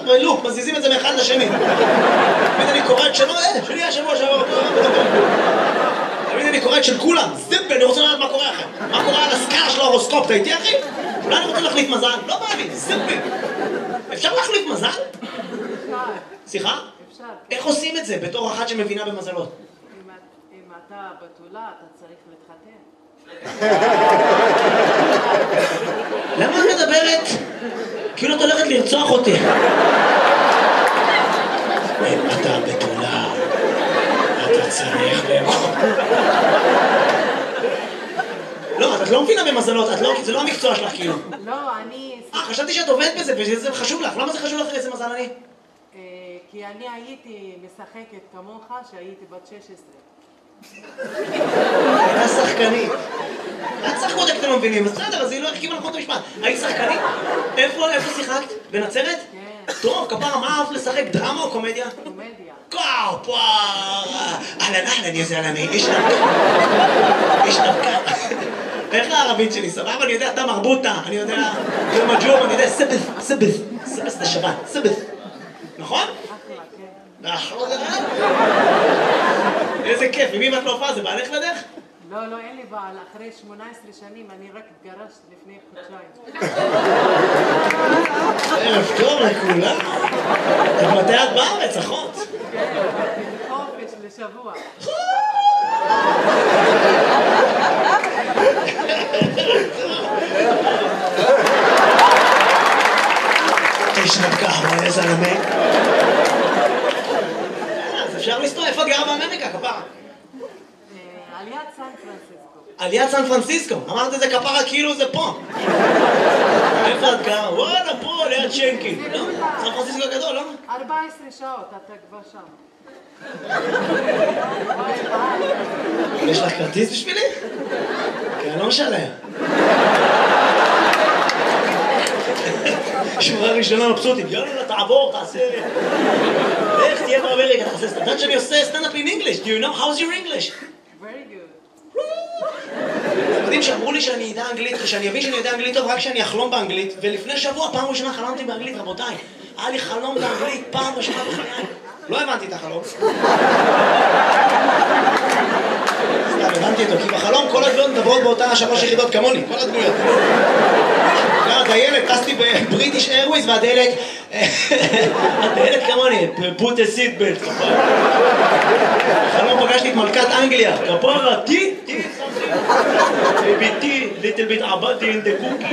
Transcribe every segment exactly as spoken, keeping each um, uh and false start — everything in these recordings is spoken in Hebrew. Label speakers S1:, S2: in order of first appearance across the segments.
S1: בלופ, מזיזים את זה מאחד לשני. תמיד אני קורא את שלו, אה, שלי השבוע שעבר. תמיד אני קורא את של כולם, זיפ, אני רוצה לדעת מה קורה אחר. מה קורה על הסקאלה של ההורוסקופ, אתה איתי אחי? אולי אני רוצה להחליף מזל? לא בא לי, זיפ. אפשר להחליף מזל?
S2: אפשר.
S1: סליחה?
S2: אפשר.
S1: איך עושים את זה בתור אחת שמבינה במזלות?
S2: אם את- אם אתה בתולה, אתה צריך להתחתן.
S1: למה את מדברת? כאילו את הולכת לרצוח אותי. אם אתה בתולה, אתה צריך לאכול. לא, את לא מבינה במזלות, את לא, זה לא המקצוע שלך כאילו.
S2: לא, אני...
S1: אה, חשבתי שאת עובדת בזה וזה חשוב לך. למה זה חשוב לך איזה מזל אני?
S2: אה, כי אני הייתי משחקת כמוך שהייתי בת שש עשרה.
S1: הייתה שחקנית. את שחקות אתם לא מבינים, אז בסדר, אז היא לא החכימה נכון את המשפט. היית שחקנית? איפה, איפה שיחקת? בנצרת?
S2: כן.
S1: טוב, כפרה, מה אהבת לשחק? דרמה או קומדיה?
S2: קומדיה.
S1: קואו, פואו, אהלן אהלן יא זלמי, איש דווקא, איש דווקא. איך הערבית שלי, סבבה? אני יודע, אתה מרבוטה, אני יודע, זה מג'ור, אני יודע, סבס, סבס, סבס זה שבת, סבס. נכון?
S2: אחלה, כן.
S1: איזה כיף, ומי בת לא הופעה, זה בעלך לדרך?
S2: לא, לא, אין לי בעל. אחרי שמונה עשרה שנים אני רק התגרשת לפני חודשיים.
S1: ערב טוב לכולם. מתי את בארץ, אחות?
S2: כן, חופש לשבוע.
S1: איש נבקה, איזה זלמי. אז אפשר לסתור, איפה גרה באמריקה, כפרה?
S2: אה, על יד סן פרנסיסקו.
S1: על יד סן פרנסיסקו, אמרת את זה כפרה כאילו זה פה. איפה את גרה? וואלה, פה, ליד שנקין. לא? סן פרנסיסקו גדול, לא?
S2: ארבע עשרה שעות, אתה כבר שם.
S1: יש לך כרטיס בשבילי? כי אני לא משלם. שורה ראשונה מבסוטית, יאללה, תעבור, תעשה... איך תהיה באמריקה, תעשה... אתה יודעת שאני עושה סטנדאפ in English? Do you know how's your English?
S2: Very good.
S1: אתם יודעים שאמרו לי שאני אדע אנגלית, ושאני אבין שאני יודע אנגלית טוב רק כשאני אחלום באנגלית, ולפני שבוע פעם ראשונה חלמתי באנגלית, רבותיי. היה לי חלום באנגלית פעם ראשונה בחיי. לא הבנתי את החלום. סתם, הבנתי אותו, כי בחלום כל הדמויות מדברות באותה שלוש יחידות כמוני, כל הדמויות. הדיילת, טסתי בבריטיש איירוויז והדיילת, הדיילת כמוני, put a seat belt, כפרה. בחלום פגשתי את מלכת אנגליה, כפרה, טי, טי, ביתי, little bit עבדתי in the cookie.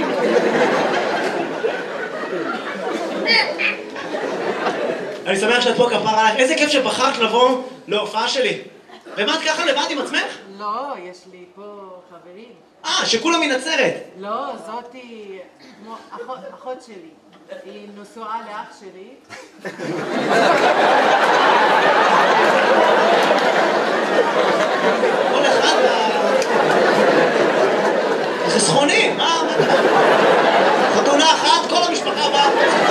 S1: אני שמח שאת פה כפרה עליך, איזה כיף שבחרת לבוא להופעה שלי. ומה את ככה לבד עם עצמך?
S2: לא, יש לי פה חברים.
S1: אה, שכולם מנצרת.
S2: לא, זאתי כמו אחות, אחות שלי. היא נשואה לאח שלי.
S1: כל אחד... חסכוני, מה? חתונה אחת, כל המשפחה באה.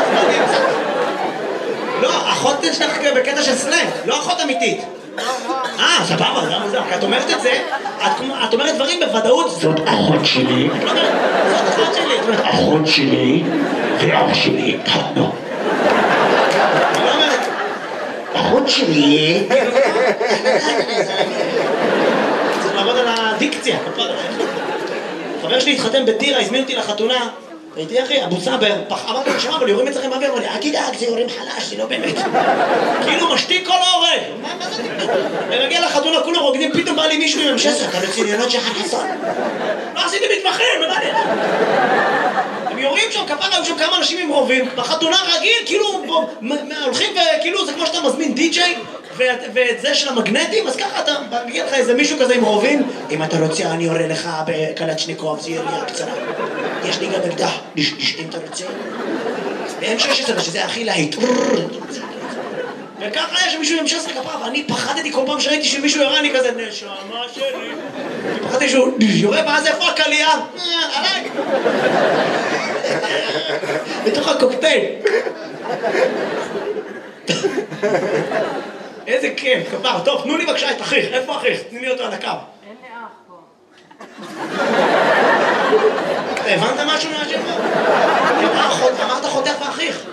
S1: לא, אחות שלך בקטע של סלנג, לא אחות אמיתית. אה, סבבה, למה זה? כי את אומרת את זה, את אומרת דברים בוודאות.
S3: זאת אחות שלי.
S1: את לא אומרת, זאת אחות שלי. את אומרת,
S3: אחות שלי ואח שלי התחתנו.
S1: אני לא אומרת,
S3: אחות שלי.
S1: צריך לעבוד על הדיקציה. חבר שלי התחתן בטירה, הזמין אותי לחתונה. הייתי אחי, אבו סבר, אמרתי לו שמה, אבל יורים אצלכם באוויר, אמר לי, אל תדאג, זה יורים חלש, זה לא באמת. כאילו משתיק כל ההורג. מה זה? ומגיע לחתונה, כולם רוקדים, פתאום בא לי מישהו עם המשסר, אתה בצניונות שחר חסון. לא עשיתי מתמחים, מה זה? הם יורים שם, כפרה, היו שם כמה אנשים עם רובים, בחתונה רגיל, כאילו, הולכים וכאילו, זה כמו שאתה מזמין די-ג'יי, ואת זה של המגנטים, אז ככה אתה, מגיע לך איזה מישהו כזה עם רובים, אם אתה רוצה, אני יורה לך בקלצ'ניקוב, זה ירייה קצרה. יש לי גם אקדח, אם אתה רוצה. ב-אם שש עשרה, שזה הכי להיט. וככה יש מישהו עם שש עשרה כפרה, ואני פחדתי כל פעם שראיתי שמישהו יורה, אני כזה, נשמה שלי. אני פחדתי שהוא יורה, ואז איפה הקלייה? עליי. בתוך הקוקטייל. איזה כיף, כפר. טוב, תנו לי בבקשה את אחיך. איפה אחיך? תני לי אותו על הקו.
S2: אין לי אח פה.
S1: הבנת משהו מהשם? אמרת חותך ואחיך.